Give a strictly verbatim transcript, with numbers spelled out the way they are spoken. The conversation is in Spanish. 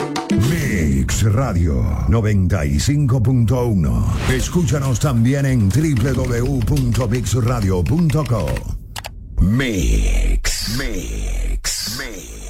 Mix Radio noventa y cinco punto uno. Escúchanos también en doble u doble u doble u punto mix radio punto co. Mix, Mix, Mix.